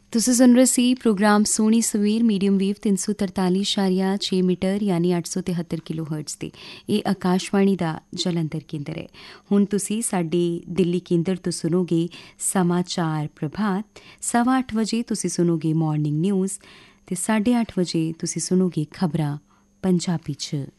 ਤੁਸੀਂ ਸੁਣ ਰਹੇ ਸੀ ਪ੍ਰੋਗਰਾਮ ਸੋਹਣੀ ਸਵੇਰ ਮੀਡੀਅਮ ਵੇਵ 343.6 ਮੀਟਰ ਯਾਨੀ 873 ਕਿਲੋ ਹਰਟਜ਼ 'ਤੇ। ਇਹ ਆਕਾਸ਼ਵਾਣੀ ਦਾ ਜਲੰਧਰ ਕੇਂਦਰ ਹੈ। ਹੁਣ ਤੁਸੀਂ ਸਾਡੇ ਦਿੱਲੀ ਕੇਂਦਰ ਤੋਂ ਸੁਣੋਗੇ ਸਮਾਚਾਰ ਪ੍ਰਭਾਤ। 8:15 ਵਜੇ ਤੁਸੀਂ ਸੁਣੋਗੇ ਮਾਰਨਿੰਗ ਨਿਊਜ਼ ਅਤੇ 8:30 ਵਜੇ ਤੁਸੀਂ ਸੁਣੋਗੇ ਖਬਰਾਂ ਪੰਜਾਬੀ 'ਚ।